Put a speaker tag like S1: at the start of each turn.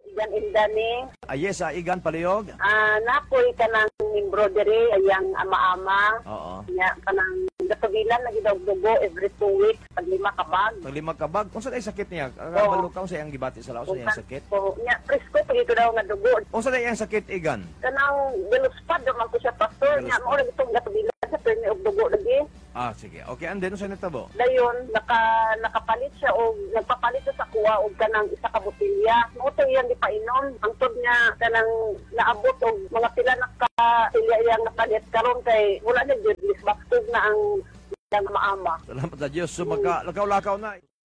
S1: Igan Indani.
S2: Yes, Igan Palihog.
S1: Napoy ka ng embroidery, ayang ama-ama.
S2: Oo.
S1: Nya ka ng gatubilan, lagi daw dugo every 2 weeks, pag 5 kabag.
S2: Pag 5 kabag, kung saan ay sakit niya? Kabalukaw sa iyang gibati sa laos, sa iyang sakit?
S1: So, nya, presko, pag ito daw nga dugo.
S2: Kung saan ay iyang sakit, Igan?
S1: Kanang biluspad, naman ko siya pastor. Nya, mo rin itong gatubilan sa perni og dugo lagi.
S2: Sige. Okay, and then, saan nitabo?
S1: Dayon, nakapalit siya o nagpapalit siya sa kuwa o kanang isa ka botilya. Muto iyang ipainom. Ang tod niya kanang naabot o mga pila na ka-tilya iyang napalit karon kay wala na jud, baktog na ang maama.
S2: Salamat sa Diyos. So, lakaw-lakaw na.